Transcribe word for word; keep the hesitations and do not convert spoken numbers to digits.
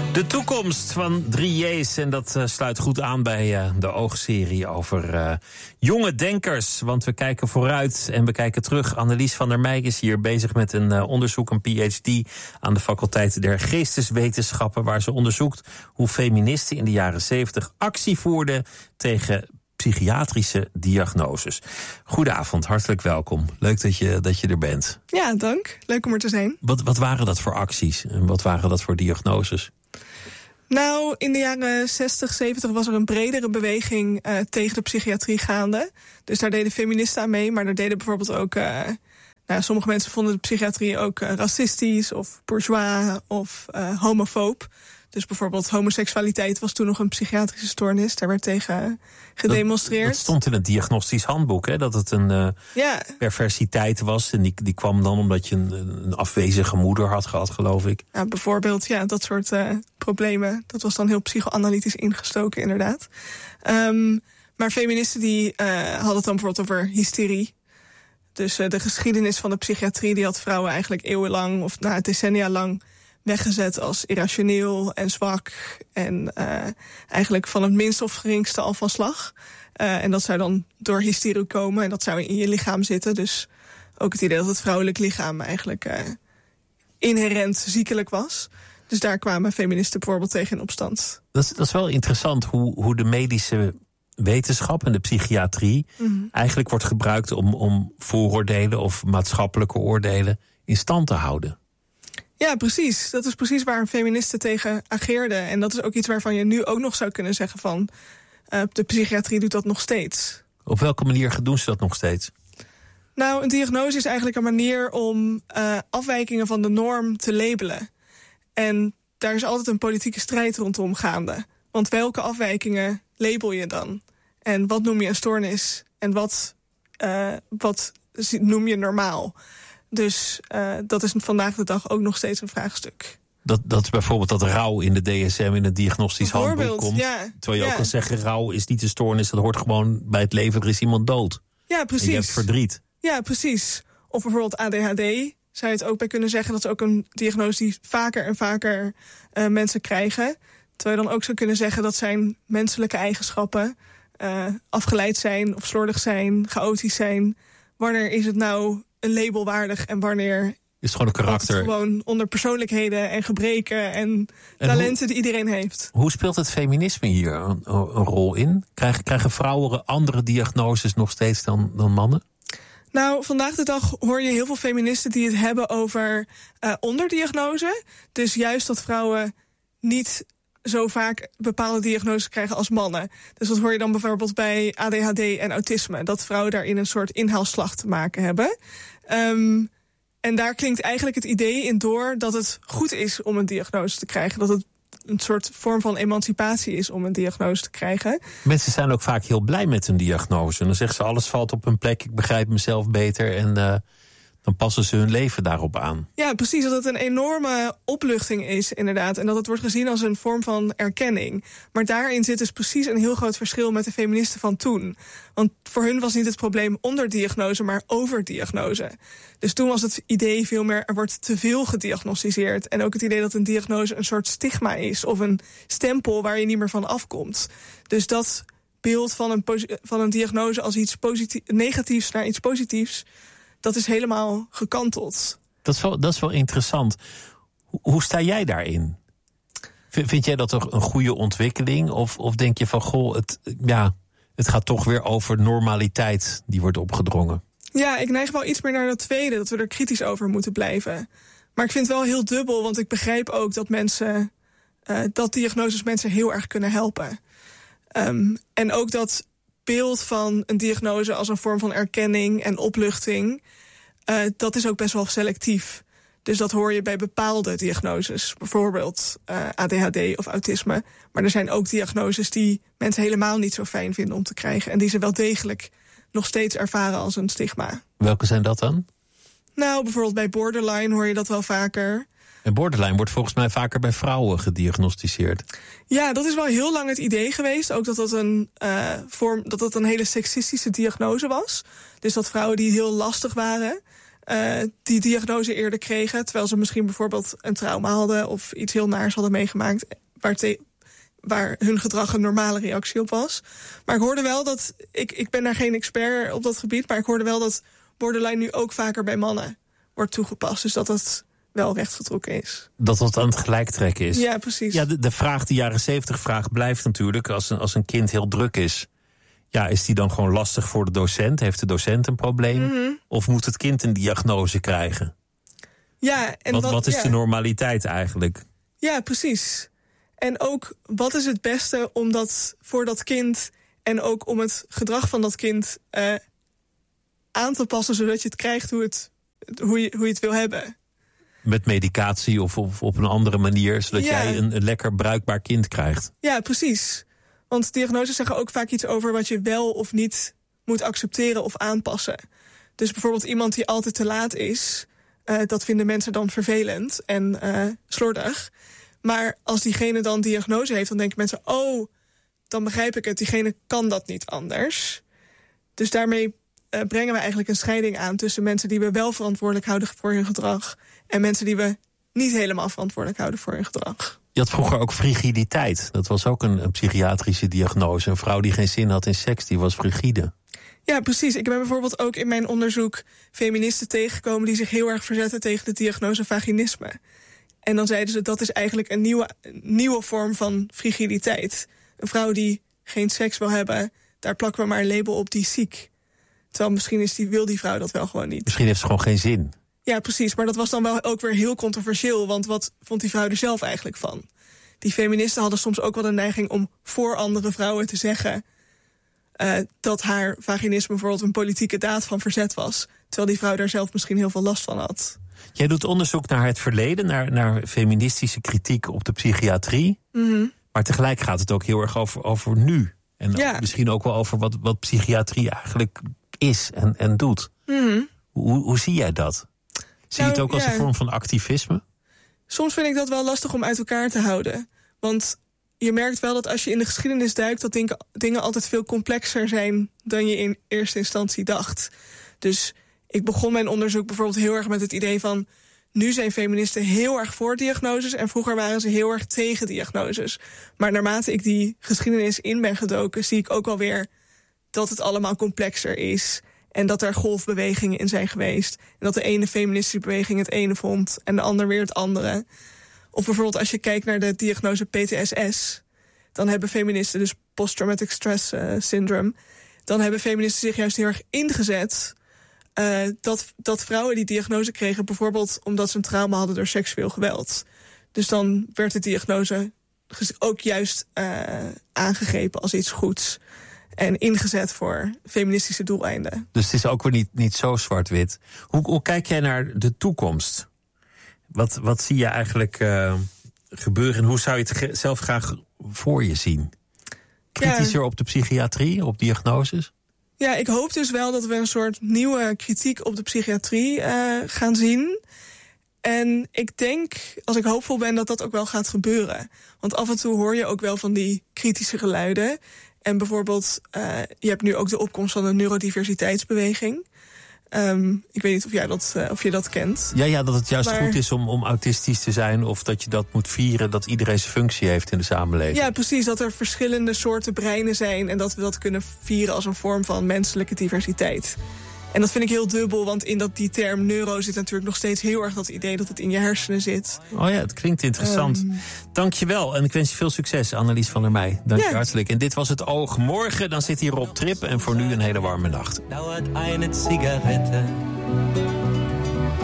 De toekomst van drie J's. En dat uh, sluit goed aan bij uh, de oogserie over uh, jonge denkers. Want we kijken vooruit en we kijken terug. Annelies van der Meij is hier bezig met een uh, onderzoek, een P H D... aan de faculteit der Geesteswetenschappen, waar ze onderzoekt hoe feministen in de jaren zeventig actie voerden tegen psychiatrische diagnoses. Goedenavond, hartelijk welkom. Leuk dat je, dat je er bent. Ja, dank. Leuk om er te zijn. Wat, wat waren dat voor acties en wat waren dat voor diagnoses? Nou, in de jaren zestig, zeventig was er een bredere beweging uh, tegen de psychiatrie gaande. Dus daar deden feministen aan mee, maar daar deden bijvoorbeeld ook... Uh, nou, sommige mensen vonden de psychiatrie ook uh, racistisch of bourgeois of uh, homofoob. Dus bijvoorbeeld homoseksualiteit was toen nog een psychiatrische stoornis. Daar werd tegen gedemonstreerd. Dat, dat stond in het diagnostisch handboek, hè? Dat het een uh, ja. perversiteit was. En die, die kwam dan omdat je een, een afwezige moeder had gehad, geloof ik. Ja, bijvoorbeeld, ja, dat soort uh, problemen. Dat was dan heel psychoanalytisch ingestoken, inderdaad. Um, maar feministen die uh, hadden het dan bijvoorbeeld over hysterie. Dus uh, de geschiedenis van de psychiatrie, die had vrouwen eigenlijk eeuwenlang of nou, decennia lang weggezet als irrationeel en zwak en uh, eigenlijk van het minste of geringste al van slag. Uh, en dat zou dan door hysterie komen en dat zou in je lichaam zitten. Dus ook het idee dat het vrouwelijk lichaam eigenlijk uh, inherent ziekelijk was. Dus daar kwamen feministen bijvoorbeeld tegen in opstand. Dat is, dat is wel interessant hoe, hoe de medische wetenschap en de psychiatrie mm-hmm. eigenlijk wordt gebruikt om, om vooroordelen of maatschappelijke oordelen in stand te houden. Ja, precies. Dat is precies waar feministen tegen ageerden. En dat is ook iets waarvan je nu ook nog zou kunnen zeggen van Uh, de psychiatrie doet dat nog steeds. Op welke manier doen ze dat nog steeds? Nou, een diagnose is eigenlijk een manier om uh, afwijkingen van de norm te labelen. En daar is altijd een politieke strijd rondom gaande. Want welke afwijkingen label je dan? En wat noem je een stoornis? En wat, uh, wat noem je normaal? Dus uh, dat is vandaag de dag ook nog steeds een vraagstuk. Dat, dat bijvoorbeeld dat rouw in de D S M in het diagnostisch handboek komt. Ja, terwijl je ja. ook kan zeggen, rouw is niet een stoornis, dat hoort gewoon bij het leven, er is iemand dood. Ja, precies. En je hebt verdriet. Ja, precies. Of bijvoorbeeld A D H D, zou je het ook bij kunnen zeggen. Dat is ook een diagnose die vaker en vaker uh, mensen krijgen. Terwijl je dan ook zou kunnen zeggen dat zijn menselijke eigenschappen uh, afgeleid zijn of slordig zijn, chaotisch zijn. Wanneer is het nou een label waardig en wanneer is gewoon een karakter. Het gewoon onder persoonlijkheden en gebreken en, en talenten hoe, die iedereen heeft. Hoe speelt het feminisme hier een, een rol in? Krijgen, krijgen vrouwen andere diagnoses nog steeds dan, dan mannen? Nou, vandaag de dag hoor je heel veel feministen die het hebben over uh, onderdiagnose. Dus juist dat vrouwen niet zo vaak bepaalde diagnoses krijgen als mannen. Dus dat hoor je dan bijvoorbeeld bij A D H D en autisme. Dat vrouwen daarin een soort inhaalslag te maken hebben. Um, En daar klinkt eigenlijk het idee in door dat het goed is om een diagnose te krijgen. Dat het een soort vorm van emancipatie is om een diagnose te krijgen. Mensen zijn ook vaak heel blij met een diagnose. En dan zeggen ze, alles valt op hun plek, ik begrijp mezelf beter. En uh, dan passen ze hun leven daarop aan. Ja, precies. Dat het een enorme opluchting is, inderdaad. En dat het wordt gezien als een vorm van erkenning. Maar daarin zit dus precies een heel groot verschil met de feministen van toen. Want voor hun was niet het probleem onderdiagnose, maar overdiagnose. Dus toen was het idee veel meer, er wordt te veel gediagnosticeerd. En ook het idee dat een diagnose een soort stigma is of een stempel waar je niet meer van afkomt. Dus dat beeld van een, van een diagnose als iets positief, negatiefs naar iets positiefs, dat is helemaal gekanteld. Dat is wel, dat is wel interessant. Hoe, hoe sta jij daarin? V, vind jij dat toch een goede ontwikkeling? Of, of denk je van, goh, het, ja, het gaat toch weer over normaliteit die wordt opgedrongen? Ja, ik neig wel iets meer naar dat tweede, dat we er kritisch over moeten blijven. Maar ik vind het wel heel dubbel, want ik begrijp ook dat mensen, uh, dat diagnoses mensen heel erg kunnen helpen. Um, en ook dat beeld van een diagnose als een vorm van erkenning en opluchting, uh, dat is ook best wel selectief. Dus dat hoor je bij bepaalde diagnoses, bijvoorbeeld uh, A D H D of autisme. Maar er zijn ook diagnoses die mensen helemaal niet zo fijn vinden om te krijgen en die ze wel degelijk nog steeds ervaren als een stigma. Welke zijn dat dan? Nou, bijvoorbeeld bij borderline hoor je dat wel vaker. En borderline wordt volgens mij vaker bij vrouwen gediagnosticeerd. Ja, dat is wel heel lang het idee geweest. Ook dat dat een, uh, vorm, dat dat een hele seksistische diagnose was. Dus dat vrouwen die heel lastig waren, uh, die diagnose eerder kregen, terwijl ze misschien bijvoorbeeld een trauma hadden of iets heel naars hadden meegemaakt, waar, te, waar hun gedrag een normale reactie op was. Maar ik hoorde wel dat, ik, ik ben daar geen expert op dat gebied, maar ik hoorde wel dat borderline nu ook vaker bij mannen wordt toegepast. Dus dat het wel rechtgetrokken is. Dat het aan het gelijktrekken is. Ja, precies. Ja, de, de vraag, de jaren zeventig vraag blijft natuurlijk, als een, als een kind heel druk is, ja, is die dan gewoon lastig voor de docent? Heeft de docent een probleem? Mm-hmm. Of moet het kind een diagnose krijgen? Ja, en wat, wat, wat is ja. de normaliteit eigenlijk? Ja, precies. En ook, wat is het beste om dat voor dat kind en ook om het gedrag van dat kind uh, aan te passen, zodat je het krijgt hoe, het, hoe, je, hoe je het wil hebben. Met medicatie of, of op een andere manier, zodat ja. jij een, een lekker bruikbaar kind krijgt. Ja, precies. Want diagnoses zeggen ook vaak iets over wat je wel of niet moet accepteren of aanpassen. Dus bijvoorbeeld iemand die altijd te laat is, uh, dat vinden mensen dan vervelend en uh, slordig. Maar als diegene dan diagnose heeft, dan denken mensen, oh, dan begrijp ik het, diegene kan dat niet anders. Dus daarmee uh, brengen we eigenlijk een scheiding aan tussen mensen die we wel verantwoordelijk houden voor hun gedrag en mensen die we niet helemaal verantwoordelijk houden voor hun gedrag. Je had vroeger ook frigiditeit. Dat was ook een, een psychiatrische diagnose. Een vrouw die geen zin had in seks, die was frigide. Ja, precies. Ik ben bijvoorbeeld ook in mijn onderzoek feministen tegengekomen die zich heel erg verzetten tegen de diagnose vaginisme. En dan zeiden ze, dat is eigenlijk een nieuwe, nieuwe vorm van frigiditeit. Een vrouw die geen seks wil hebben, daar plakken we maar een label op, die is ziek. Terwijl misschien is die, wil die vrouw dat wel gewoon niet. Misschien heeft ze gewoon geen zin. Ja, precies. Maar dat was dan wel ook weer heel controversieel, want wat vond die vrouw er zelf eigenlijk van? Die feministen hadden soms ook wel de neiging om voor andere vrouwen te zeggen uh, dat haar vaginisme bijvoorbeeld een politieke daad van verzet was. Terwijl die vrouw daar zelf misschien heel veel last van had. Jij doet onderzoek naar het verleden, naar, naar feministische kritiek op de psychiatrie. Mm-hmm. Maar tegelijk gaat het ook heel erg over, over nu. En ja. misschien ook wel over wat, wat psychiatrie eigenlijk is en, en doet. Mm-hmm. Hoe, hoe zie jij dat? Zie je het ook als ja. een vorm van activisme? Soms vind ik dat wel lastig om uit elkaar te houden. Want je merkt wel dat als je in de geschiedenis duikt, dat dingen, dingen altijd veel complexer zijn dan je in eerste instantie dacht. Dus ik begon mijn onderzoek bijvoorbeeld heel erg met het idee van, nu zijn feministen heel erg voor diagnoses en vroeger waren ze heel erg tegen diagnoses. Maar naarmate ik die geschiedenis in ben gedoken, zie ik ook alweer dat het allemaal complexer is. En dat er golfbewegingen in zijn geweest. En dat de ene feministische beweging het ene vond en de ander weer het andere. Of bijvoorbeeld als je kijkt naar de diagnose P T S S, dan hebben feministen, dus post-traumatic stress uh, syndrome, dan hebben feministen zich juist heel erg ingezet uh, dat, dat vrouwen die diagnose kregen, bijvoorbeeld omdat ze een trauma hadden door seksueel geweld. Dus dan werd de diagnose ook juist uh, aangegrepen als iets goeds. En ingezet voor feministische doeleinden. Dus het is ook weer niet, niet zo zwart-wit. Hoe, hoe kijk jij naar de toekomst? Wat, wat zie je eigenlijk uh, gebeuren? En hoe zou je het ge- zelf graag voor je zien? Kritischer ja. op de psychiatrie, op diagnoses? Ja, ik hoop dus wel dat we een soort nieuwe kritiek op de psychiatrie uh, gaan zien. En ik denk, als ik hoopvol ben, dat dat ook wel gaat gebeuren. Want af en toe hoor je ook wel van die kritische geluiden. En bijvoorbeeld, uh, je hebt nu ook de opkomst van de neurodiversiteitsbeweging. Um, ik weet niet of jij dat, uh, of je dat kent. Ja, ja, dat het juist maar, goed is om, om autistisch te zijn, of dat je dat moet vieren, dat iedereen zijn functie heeft in de samenleving. Ja, precies. Dat er verschillende soorten breinen zijn en dat we dat kunnen vieren als een vorm van menselijke diversiteit. En dat vind ik heel dubbel, want in dat, die term neuro zit natuurlijk nog steeds heel erg dat idee dat het in je hersenen zit. Oh ja, het klinkt interessant. Um, Dank je wel en ik wens je veel succes, Annelies van der Meij. Dank ja. je hartelijk. En dit was Het Oog. Morgen dan zit hier Rob Trip en voor nu een hele warme nacht. Dauert eine Zigarette.